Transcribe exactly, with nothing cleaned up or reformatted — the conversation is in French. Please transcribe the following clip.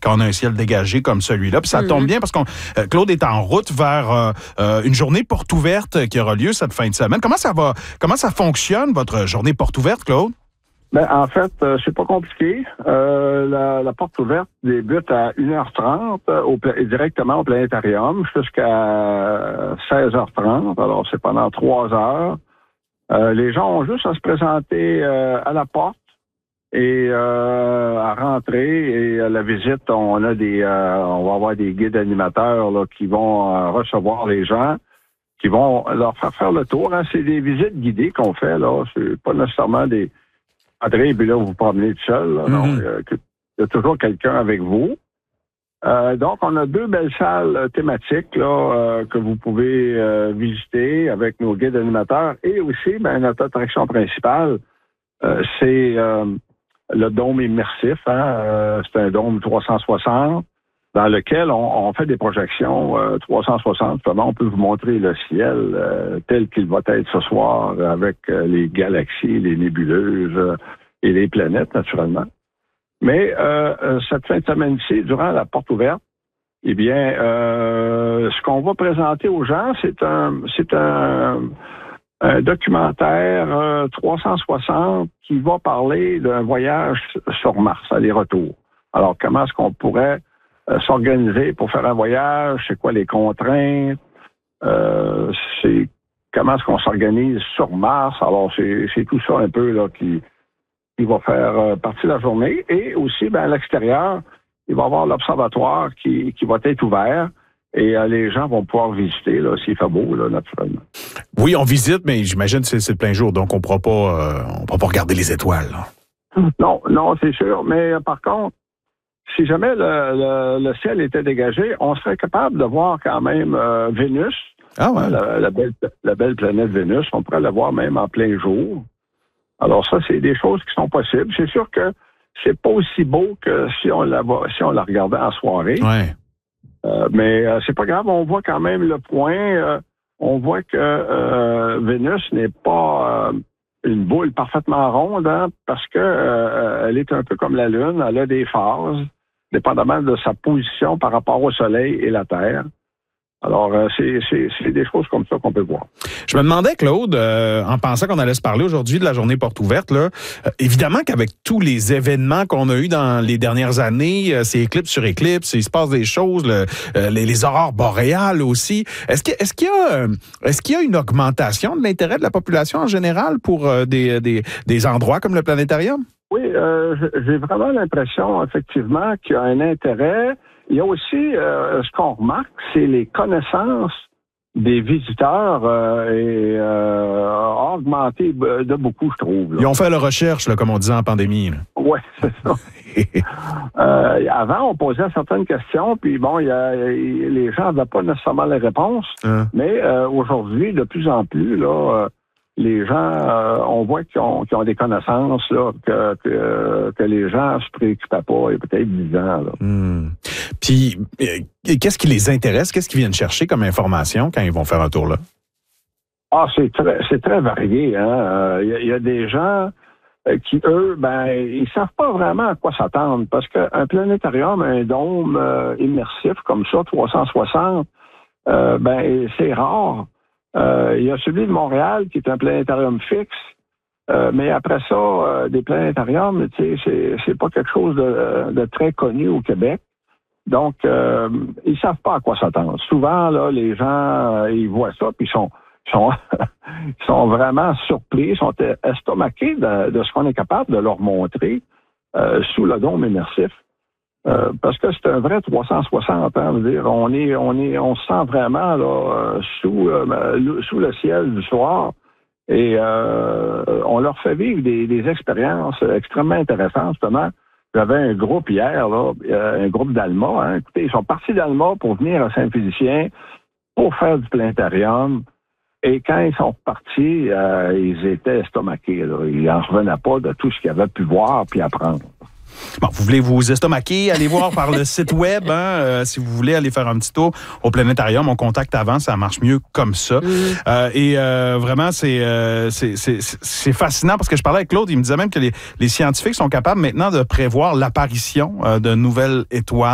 quand on a un ciel dégagé comme celui-là. Puis ça mm-hmm. tombe bien parce que euh, Claude est en route vers euh, euh, une journée porte ouverte qui aura lieu cette fin de semaine. Comment ça va, comment ça fonctionne, votre journée porte ouverte, Claude? Ben, en fait, euh, c'est pas compliqué. Euh, la, la porte ouverte débute à une heure trente euh, au, directement au planétarium jusqu'à seize heures trente. Alors, c'est pendant trois heures. Euh, les gens ont juste à se présenter euh, à la porte et euh, à rentrer. Et à la visite, on a des, euh, on va avoir des guides animateurs là, qui vont euh, recevoir les gens, qui vont leur faire faire le tour. Hein. C'est des visites guidées qu'on fait là. C'est pas nécessairement des André, puis là, vous vous promenez tout seul. Là, mm-hmm. Donc, euh, il y a toujours quelqu'un avec vous. Euh, donc, on a deux belles salles thématiques là euh, que vous pouvez euh, visiter avec nos guides animateurs. Et aussi, ben, notre attraction principale, euh, c'est euh, le dôme immersif. Hein? Euh, c'est un dôme trois cent soixante dans lequel on, on fait des projections euh, trois cent soixante. Comment on peut vous montrer le ciel euh, tel qu'il va être ce soir avec euh, les galaxies, les nébuleuses euh, et les planètes, naturellement. Mais euh, cette fin de semaine-ci, durant la porte ouverte, eh bien, euh, ce qu'on va présenter aux gens, c'est un, c'est un, un documentaire euh, trois cent soixante qui va parler d'un voyage sur Mars, aller-retour. Alors, comment est-ce qu'on pourrait euh, s'organiser pour faire un voyage? C'est quoi les contraintes? Euh, c'est comment est-ce qu'on s'organise sur Mars? Alors, c'est, c'est tout ça un peu là qui, qui va faire euh, partie de la journée. Et aussi, ben, à l'extérieur, il va y avoir l'observatoire qui, qui va être ouvert. Et euh, les gens vont pouvoir visiter, là, s'il fait beau, là, naturellement. Oui, on visite, mais j'imagine que c'est, c'est le plein jour, donc on ne pourra pas, euh, on pourra pas regarder les étoiles. Là. Non, non, c'est sûr. Mais euh, par contre, si jamais le, le, le ciel était dégagé, on serait capable de voir quand même euh, Vénus, ah ouais. la, la, belle, la belle planète Vénus. On pourrait la voir même en plein jour. Alors ça, c'est des choses qui sont possibles. C'est sûr que c'est pas aussi beau que si on la, si on la regardait en soirée. Ouais. Euh, mais euh, c'est pas grave, on voit quand même le point. Euh, on voit que euh, Vénus n'est pas euh, une boule parfaitement ronde, hein, parce que euh, elle est un peu comme la Lune, elle a des phases, dépendamment de sa position par rapport au Soleil et la Terre. Alors, euh, c'est, c'est, c'est des choses comme ça qu'on peut voir. Je me demandais, Claude, euh, en pensant qu'on allait se parler aujourd'hui de la journée porte ouverte, là, euh, évidemment qu'avec tous les événements qu'on a eus dans les dernières années, euh, c'est éclipse sur éclipse, il se passe des choses, le, euh, les, les aurores boréales aussi. Est-ce, que, est-ce, qu'il y a, euh, est-ce qu'il y a une augmentation de l'intérêt de la population en général pour euh, des, des, des endroits comme le planétarium? Oui, euh, j'ai vraiment l'impression, effectivement, qu'il y a un intérêt. Il y a aussi, euh, ce qu'on remarque, c'est les connaissances des visiteurs euh, et euh, a augmenté de beaucoup, je trouve. Là. Ils ont fait leur recherche, là, comme on disait en pandémie. Oui, c'est ça. euh, avant, on posait certaines questions, puis bon, y a, y, les gens n'avaient pas nécessairement les réponses, hein. mais euh, aujourd'hui, de plus en plus, là, euh, les gens, euh, on voit qu'ils ont, qu'ils ont des connaissances là, que, que, que les gens se préoccupaient pas il y a peut-être dix ans. Là. Mmh. Puis, euh, qu'est-ce qui les intéresse? Qu'est-ce qu'ils viennent chercher comme information quand ils vont faire un tour là? Ah, c'est très, c'est très varié. Hein? Euh, y, a, y a des gens qui, eux, ben, ils savent pas vraiment à quoi s'attendre parce qu'un planétarium, un dôme euh, immersif comme ça, trois cent soixante, euh, ben, c'est rare. Euh, il y a celui de Montréal qui est un planétarium fixe, euh, mais après ça, euh, des planétariums, tu sais, c'est, c'est pas quelque chose de, de très connu au Québec. Donc, euh, ils savent pas à quoi s'attendre. Souvent, là, les gens, euh, ils voient ça, puis ils sont, ils sont, ils sont vraiment surpris, ils sont estomaqués de, de ce qu'on est capable de leur montrer euh, sous le dôme immersif. Euh, parce que c'est un vrai trois cent soixante ans, je veux dire, on est, on est, on se sent vraiment là sous, euh, le, sous le ciel du soir, et euh, on leur fait vivre des, des expériences extrêmement intéressantes. Justement, j'avais un groupe hier, là, un groupe d'Alma. Hein, écoutez, ils sont partis d'Alma pour venir à Saint-Félicien pour faire du planétarium. Et quand ils sont partis, euh, ils étaient estomaqués. Là. Ils n'en revenaient pas de tout ce qu'ils avaient pu voir puis apprendre. Bon, vous voulez vous estomaquer, allez voir par le site web, hein, euh, si vous voulez aller faire un petit tour au planétarium, on contacte avant, ça marche mieux comme ça. Mmh. Euh, et euh, vraiment, c'est, euh, c'est, c'est, c'est fascinant parce que je parlais avec Claude, il me disait même que les, les scientifiques sont capables maintenant de prévoir l'apparition euh, de nouvelles étoiles.